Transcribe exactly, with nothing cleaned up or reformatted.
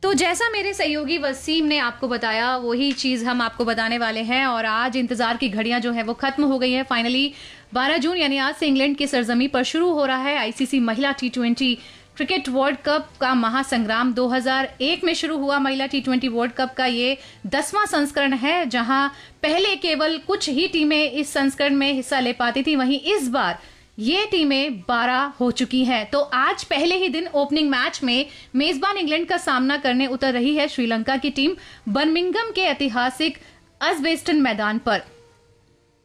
तो जैसा मेरे सहयोगी वसीम ने आपको बताया वही चीज हम आपको बताने वाले हैं और आज इंतजार की घड़ियां जो है वो खत्म हो गई है। फाइनली बारह जून यानी आज से इंग्लैंड की सरजमी पर शुरू हो रहा है आईसीसी महिला T twenty cricket world cup का महासंग्राम। दो हज़ार एक में शुरू हुआ महिला टी ट्वेंटी वर्ल्ड कप का ये दसवां संस्करण है, जहां पहले केवल कुछ ही टीमें इस संस्करण में हिस्सा ले पाती थी, वहीं इस बार ये टीमें बारह हो चुकी हैं। तो आज पहले ही दिन ओपनिंग मैच में मेजबान इंग्लैंड का सामना करने उतर रही है श्रीलंका की टीम बर्मिंघम के ऐतिहासिक एजबेस्टन मैदान पर।